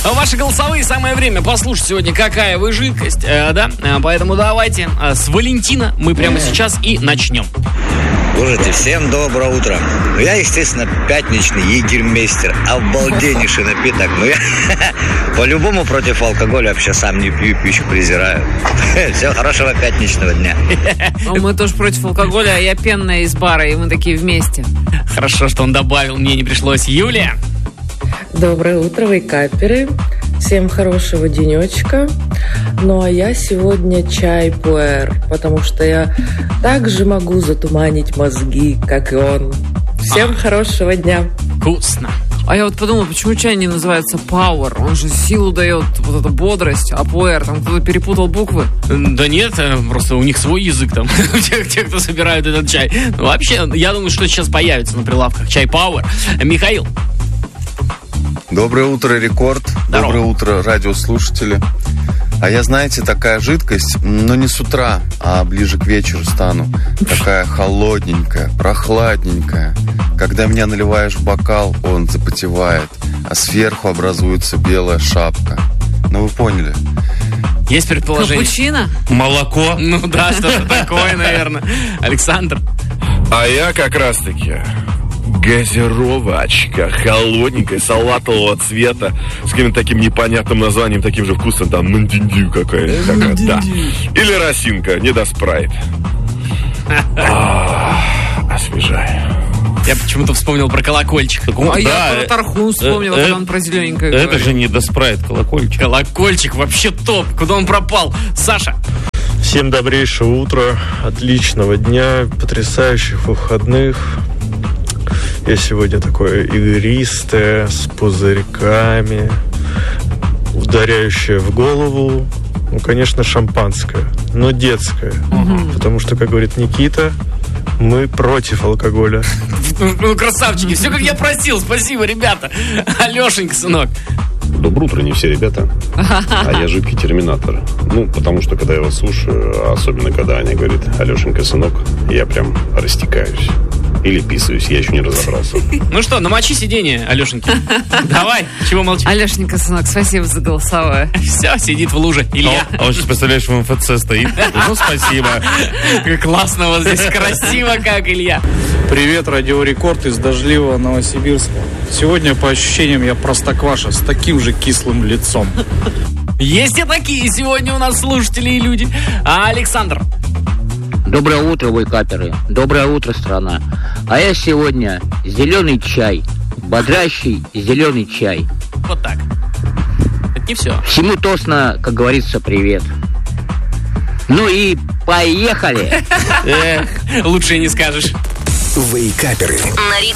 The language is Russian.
Ваши голосовые самое время послушать сегодня, какая вы жидкость, да? Поэтому давайте с Валентина мы прямо сейчас и начнем. Слушайте, всем доброе утро. Я, естественно, пятничный егермейстер. Обалденнейший напиток. Но я по-любому против алкоголя вообще сам не пью, пищу презираю. Всем хорошего пятничного дня. Мы тоже против алкоголя, а я пенная из бара, и мы такие вместе. Хорошо, что он добавил, мне не пришлось. Юлия. Доброе утро, вейкаперы. Всем хорошего денечка. Ну а я сегодня чай-пуэр, потому что я также могу затуманить мозги, как и он. Всем хорошего дня. Вкусно. А я вот подумала, почему чай не называется Power? Он же силу дает, вот эту бодрость, а пуэр, там кто-то перепутал буквы? Да нет, просто у них свой язык там, те, кто собирают этот чай. Вообще, я думаю, что сейчас появится на прилавках чай Power. Михаил. Доброе утро, Рекорд. Здорово. Доброе утро, радиослушатели. А я, знаете, такая жидкость, но не с утра, а ближе к вечеру стану. Такая холодненькая, прохладненькая. Когда меня наливаешь в бокал, он запотевает, а сверху образуется белая шапка. Ну, вы поняли. Есть предположение? Капучино? Молоко. Ну да, что-то такое, наверное. Александр. А я как раз-таки газировочка, холодненькая, салатового цвета, с каким-то таким непонятным названием, таким же вкусом, там, мандиндю какая-нибудь такая, да. Или росинка, недоспрайт. Освежаю. Я почему-то вспомнил про колокольчик. А я про Тархун вспомнила, когда он про зелененькое Это говорит. же недоспрайт, колокольчик. Колокольчик вообще топ. Куда он пропал? Саша. Всем добрейшего утра, отличного дня, потрясающих выходных. Я сегодня такое игристое, с пузырьками, ударяющее в голову. Ну, конечно, шампанское, но детское. Потому что, как говорит Никита, мы против алкоголя. Ну, красавчики, все как я просил. Спасибо, ребята. Алешенька, сынок. Доброе утро, не все ребята. А я жидкий терминатор. Ну, потому что, когда я вас слушаю, особенно когда Аня говорит «Алешенька, сынок», я прям растекаюсь. Или писаюсь, я еще не разобрался. Ну что, намочи сиденье, Алешеньки. Давай, чего молчишь? Алешенька, сынок, спасибо за голосовое. Все, сидит в луже. Илья. А он сейчас, представляешь, в МФЦ стоит. Ну, спасибо. Классно вот здесь, красиво как, Илья. Привет, Радио Рекорд из дождливого Новосибирска. Сегодня, по ощущениям, я простокваша с таким же кислым лицом. Есть и такие сегодня у нас слушатели и люди. А Александр? Доброе утро, вейкаперы. Доброе утро, страна. А я сегодня зеленый чай. Бодрящий зеленый чай. Вот так. Это не все. Всему тосно, как говорится, привет. Ну и поехали. Лучше и не скажешь. Вейкаперы.